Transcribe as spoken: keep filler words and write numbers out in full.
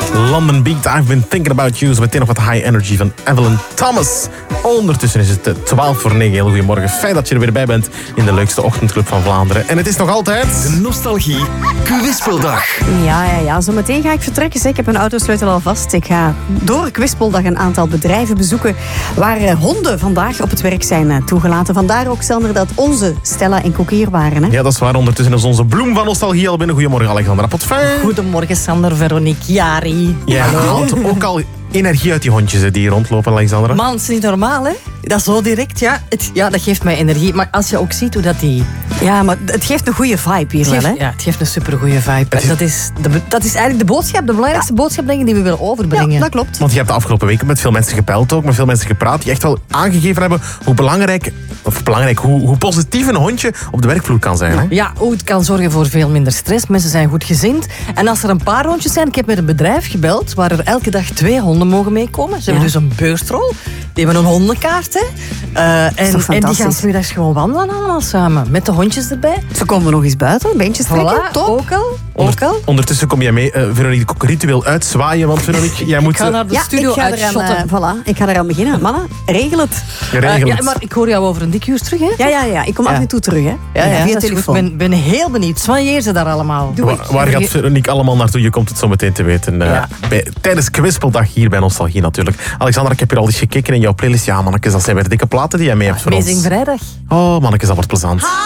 London Beat, I've been thinking about you. Zo meteen nog wat high energy van Evelyn Thomas. Ondertussen is het twaalf voor negen. Heel goedemorgen. Fijn dat je er weer bij bent in de leukste ochtendclub van Vlaanderen. En het is nog altijd... De Nostalgie Kwispeldag. Ja, ja, ja. Zometeen ga ik vertrekken. Zeg. Ik heb mijn autosleutel al vast. Ik ga door Kwispeldag een aantal bedrijven bezoeken waar eh, honden vandaag op het werk zijn eh, toegelaten. Vandaar ook, Sander, dat onze Stella en Cook hier waren. Hè? Ja, dat is waar. Ondertussen is onze bloem van nostalgie al binnen. Goedemorgen, Alexandra Potvin. Goedemorgen, Sander, Veronique, Jari. Jij haalt ook al energie uit die hondjes hè, die hier rondlopen, Alexandra. Man, het is niet normaal, hè? Dat is zo direct, ja. Het, ja, dat geeft mij energie. Maar als je ook ziet hoe dat die... Ja, maar het geeft een goede vibe hier Het wel, geeft, hè? ja, het geeft een supergoeie vibe. Het is- Dat, is de, dat is eigenlijk de boodschap, de belangrijkste boodschap denk ik, die we willen overbrengen. Ja, dat klopt. Want je hebt de afgelopen weken met veel mensen gepeld ook, met veel mensen gepraat, die echt wel aangegeven hebben hoe belangrijk, of belangrijk, hoe, hoe positief een hondje op de werkvloer kan zijn. Hè? Ja, oh, het kan zorgen voor veel minder stress. Mensen zijn goed gezind. En als er een paar hondjes zijn... Ik heb met een bedrijf gebeld waar er elke dag twee honden mogen meekomen. Ze hebben dus een beurtrol. Die hebben een hondenkaart. Hè. Uh, en, toch en die fantastisch? gaan 's middags gewoon wandelen allemaal samen. Met de hondjes erbij. Ze komen nog eens buiten, beentjes trekken. Voilà, Top. ook al. Ook Onder- al. ondertussen kom jij mee, uh, Veronique, ook ritueel uitzwaaien, want Veronique, jij moet... Ik ga uh, naar de Ja, studio ik ga, eraan, uitshotten. eh, voilà, ik ga eraan beginnen. Mannen, regel het. geregeld. Uh, ja, maar ik hoor jou over een dik uur terug, hè? Ja, ja, ja. Ik kom Ja. af en toe terug, hè? Ja, ja, via dat is goed. telefoon. Ik ben, ben heel benieuwd. Soigneer ze daar allemaal. Doe Wa- ik. waar gaat Veronique allemaal naartoe? Je komt het zo meteen te weten. Uh, Ja. bij, tijdens Kwispeldag hier bij Nostalgie natuurlijk. Alexandra, ik heb hier al eens gekeken in jouw playlist. Ja, mannetjes, dat zijn weer dikke platen die jij mee hebt voor Amazing ons. Vrijdag. Oh, mannetjes, dat wordt plezant.